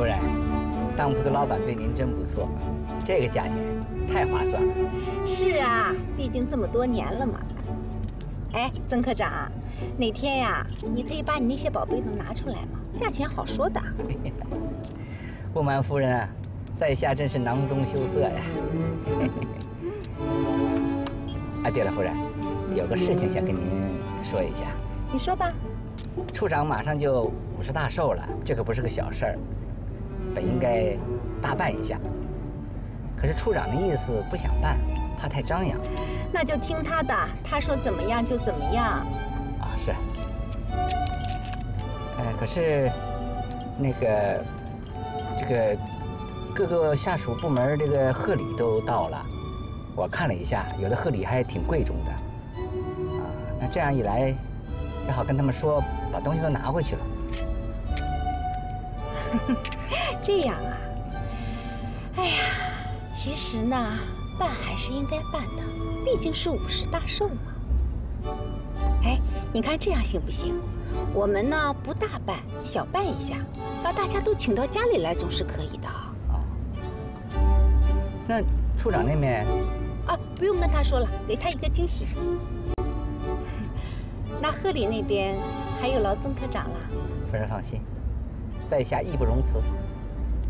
夫人，当铺的老板对您真不错，这个价钱太划算了。 是啊，毕竟这么多年了嘛。哎，曾科长，哪天呀，你可以把你那些宝贝都拿出来嘛，价钱好说的。 不瞒夫人啊，在下真是囊中羞涩呀。啊，对了，夫人，有个事情想跟您说一下。 你说吧。 处长马上就50大寿了，这可不是个小事儿，本应该大办一下。可是处长的意思不想办，怕太张扬。 那就听他的，他说怎么样就怎么样。 啊，是。可是那个这个各个下属部门这个贺礼都到了，我看了一下，有的贺礼还挺贵重的。啊，那这样一来，正好跟他们说，把东西都拿回去了。 这样啊？哎呀，其实呢，办还是应该办的，毕竟是50大寿嘛。哎，你看这样行不行？我们呢不大办，小办一下，把大家都请到家里来，总是可以的。 那处长那边？ 啊，不用跟他说了，给他一个惊喜。那贺礼那边还有劳曾科长了。 夫人放心，在下义不容辞。